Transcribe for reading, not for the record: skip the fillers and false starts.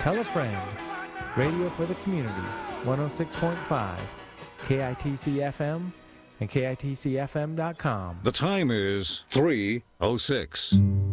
Tell a Friend, radio for the community, 106.5, KITC-FM, and KITCFM.com. The time is 3:06.